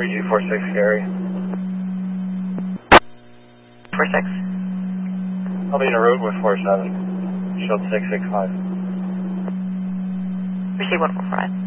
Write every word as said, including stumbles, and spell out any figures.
three G four six Gary. four six. I'll be in a road with four seven. Shield six six five. Receive one four five.